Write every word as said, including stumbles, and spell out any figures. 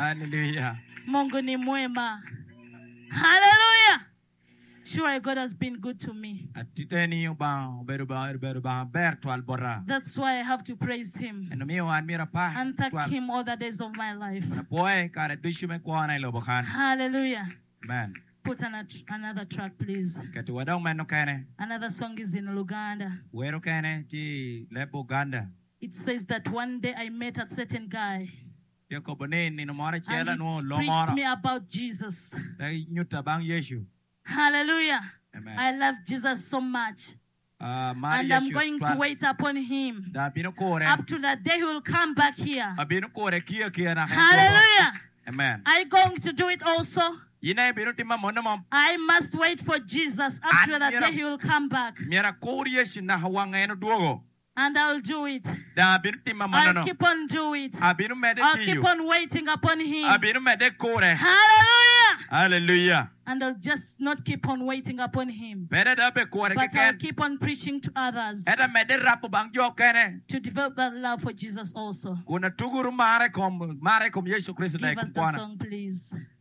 Hallelujah. Mungu ni mwema. Hallelujah. Sure, God has been good to me. That's why I have to praise Him and thank Him all the days of my life. Hallelujah. Amen. Put an, another track, please. Another song is in Luganda. It says that one day I met a certain guy. And he preached me about Jesus. Hallelujah. Amen. I love Jesus so much. Uh, and I'm going to wait upon Him up to the day He will come back here. Hallelujah. Amen. Are you going to do it also? I must wait for Jesus up to the day He will come back. And I'll do it. I'll keep on doing it. I'll keep on waiting upon Him. Hallelujah. Hallelujah. And I'll just not keep on waiting upon Him, but I'll keep on preaching to others to develop that love for Jesus also. Give us the song, please.